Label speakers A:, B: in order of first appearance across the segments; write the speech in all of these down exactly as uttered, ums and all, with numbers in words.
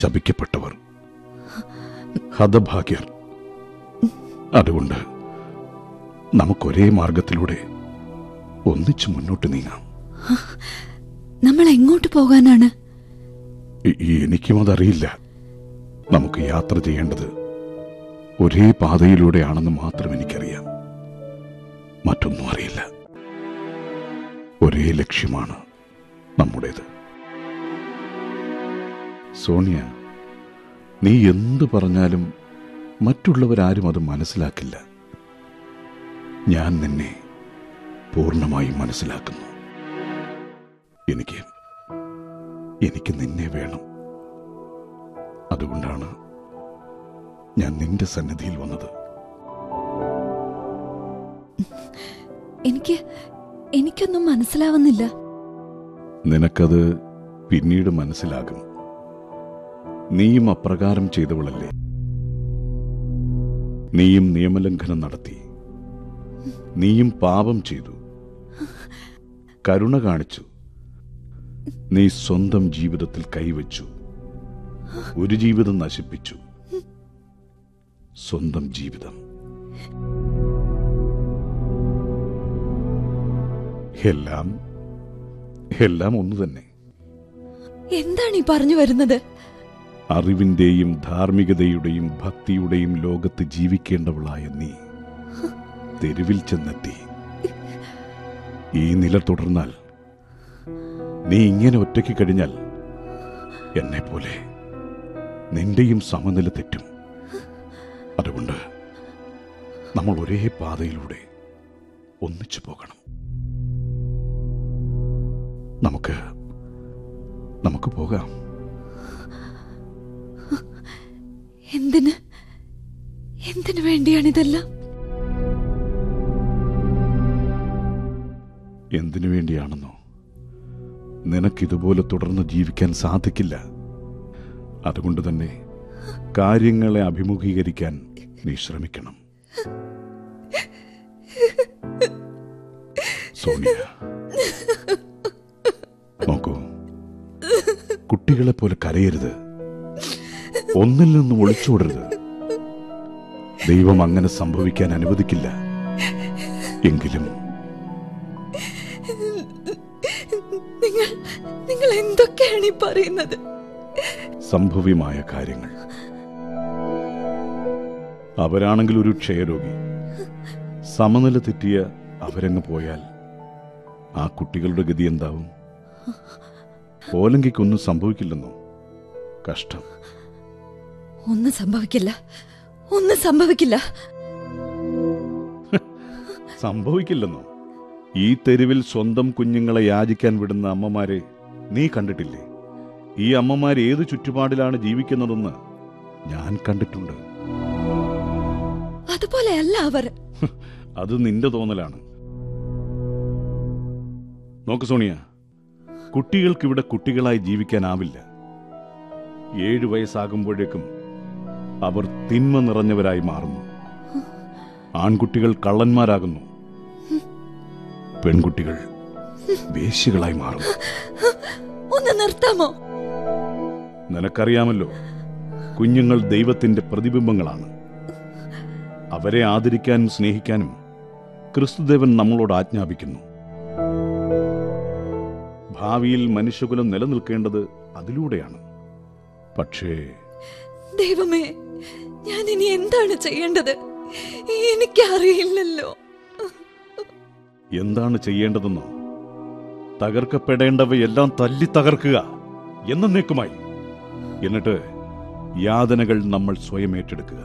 A: ശപിക്കപ്പെട്ടവർ, ഹതഭാഗ്യർ. അതുകൊണ്ട് നമുക്കൊരേ മാർഗത്തിലൂടെ ഒന്നിച്ചു മുന്നോട്ട് നീങ്ങാം.
B: നമ്മൾ എങ്ങോട്ട് പോകാനാണ്?
A: എനിക്കും അതറിയില്ല. നമുക്ക് യാത്ര ചെയ്യേണ്ടത് ഒരേ പാതയിലൂടെയാണെന്ന് മാത്രം എനിക്കറിയാം. മറ്റൊന്നും അറിയില്ല. ഒരേ ലക്ഷ്യമാണ് നമ്മുടേത്. സോണിയ, നീ എന്തു പറഞ്ഞാലും മറ്റുള്ളവരാരും അത് മനസ്സിലാക്കില്ല. ഞാൻ നിന്നെ പൂർണ്ണമായും മനസ്സിലാക്കുന്നു. എനിക്ക് എനിക്ക് നിന്നെ വേണം. അതുകൊണ്ടാണ് ഞാൻ നിന്റെ സന്നിധിയിൽ വന്നത്.
B: എനിക്ക് എനിക്കൊന്നും മനസ്സിലാവുന്നില്ല.
A: നിനക്കത് പിന്നീട് മനസ്സിലാകും. നീയും അപ്രകാരം ചെയ്തവളല്ലേ? നീയും നിയമലംഘനം നടത്തി. നീയും പാപം ചെയ്തു. കരുണ കാണിച്ചു. നീ സ്വന്തം ജീവിതത്തിൽ കൈവച്ചു. ഒരു ജീവിതം നശിപ്പിച്ചു. സ്വന്തം ജീവിതം. എല്ലാം എല്ലാം ഒന്നു തന്നെ.
B: എന്താണ് ഈ പറഞ്ഞു വരുന്നത്?
A: അറിവിന്റെയും ധാർമ്മികതയുടെയും ഭക്തിയുടെയും ലോകത്ത് ജീവിക്കേണ്ടവളായ നീ തെരുവിൽ ചെന്നെത്തി. ഈ നില തുടർന്നാൽ, നീ ഇങ്ങനെ ഒറ്റയ്ക്ക് കഴിഞ്ഞാൽ എന്നെ പോലെ നിന്റെയും സമനില തെറ്റും. അതുകൊണ്ട് നമ്മൾ ഒരേ പാതയിലൂടെ ഒന്നിച്ചു പോകണം. നമുക്ക് നമുക്ക് പോകാം.
B: എന്തിന് എന്തിനു വേണ്ടിയാണിതെല്ലാം?
A: എന്തിനു വേണ്ടിയാണെന്നോ? നിനക്കിതുപോലെ തുടർന്ന് ജീവിക്കാൻ സാധിക്കില്ല. അതുകൊണ്ട് തന്നെ കാര്യങ്ങളെ അഭിമുഖീകരിക്കാൻ നീ ശ്രമിക്കണം. സോണിയ, നോക്കൂ, കുട്ടികളെ പോലെ കരയരുത്. ഒന്നിൽ നിന്നും ഒളിച്ചോടരുത്. ദൈവം അങ്ങനെ സംഭവിക്കാൻ അനുവദിക്കില്ല. എങ്കിലും
B: നിങ്ങൾ നിങ്ങൾ എന്തൊക്കെയാണ് ഈ പറയുന്നത്?
A: സംഭവ്യമായ കാര്യങ്ങൾ. അവരാണെങ്കിൽ ഒരു ക്ഷയരോഗി. സമനില തെറ്റിയ അവരങ്ങ് പോയാൽ ആ കുട്ടികളുടെ ഗതി എന്താവും? ഓലങ്കിക്കൊന്നും സംഭവിക്കില്ലെന്നോ? കഷ്ടം.
B: ഒന്നും സംഭവിക്കില്ല, ഒന്നും സംഭവിക്കില്ല.
A: സംഭവിക്കില്ലെന്നോ? ഈ തെരുവിൽ സ്വന്തം കുഞ്ഞുങ്ങളെ യാചിക്കാൻ വിടുന്ന അമ്മമാരെ നീ കണ്ടിട്ടില്ലേ? ഈ അമ്മമാർ ഏത് ചുറ്റുപാടിലാണ് ജീവിക്കുന്നതെന്ന് ഞാൻ കണ്ടിട്ടുണ്ട്.
B: അതുപോലെയല്ല അവർ.
A: അത് നിന്റെ തോന്നലാണ്. നോക്ക് സോണിയ, കുട്ടികൾക്കിവിടെ കുട്ടികളായി ജീവിക്കാനാവില്ല. ഏഴു വയസ്സാകുമ്പോഴേക്കും അവർ തിന്മ നിറഞ്ഞവരായി മാറുന്നു. ആൺകുട്ടികൾ കള്ളന്മാരാകുന്നു. പെൺകുട്ടികൾ വേശ്യകളായി മാറുന്നു.
B: ഒന്ന് നിർത്താമോ?
A: നിനക്കറിയാമല്ലോ, കുഞ്ഞുങ്ങൾ ദൈവത്തിന്റെ പ്രതിബിംബങ്ങളാണ്. അവരെ ആദരിക്കാനും സ്നേഹിക്കാനും ക്രിസ്തുദേവൻ നമ്മളോട് ആജ്ഞാപിക്കുന്നു. ഭാവിയിൽ മനുഷ്യകുലം നിലനിൽക്കേണ്ടത് അതിലൂടെയാണ്. പക്ഷേ
B: ദൈവമേ, ഞാൻ ഇനി എന്താണ് ചെയ്യേണ്ടത്? എനിക്കറിയില്ലല്ലോ.
A: എന്താണ് ചെയ്യേണ്ടതെന്നോ? തകർക്കപ്പെടേണ്ടവയെല്ലാം തല്ലി തകർക്കുക എന്നേക്കുമായി. എന്നിട്ട് യാതനകൾ നമ്മൾ സ്വയം ഏറ്റെടുക്കുക.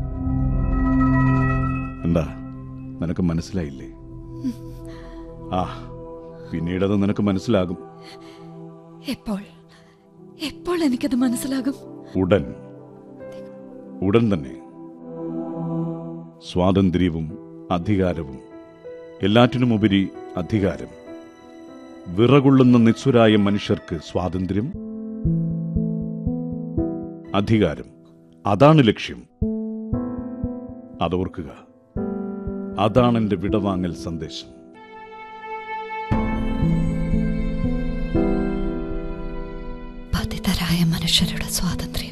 A: എന്താ, നിനക്ക് മനസ്സിലായില്ലേ? ആ, പിന്നീടത് നിനക്ക് മനസ്സിലാകും.
B: എപ്പോൾ എപ്പോൾ എനിക്കത് മനസ്സിലാകും?
A: ഉടൻ ഉടൻ തന്നെ. സ്വാതന്ത്ര്യവും അധികാരവും, എല്ലാറ്റിനുമുപരി അധികാരം. വിറകൊള്ളുന്ന നിസ്വരായ മനുഷ്യർക്ക് സ്വാതന്ത്ര്യം, അധികാരം, അതാണ് ലക്ഷ്യം. അതോർക്കുക. അതാണ് എന്റെ വിടവാങ്ങൽ സന്ദേശം.
B: പതിതരായ മനുഷ്യരുടെ സ്വാതന്ത്ര്യം.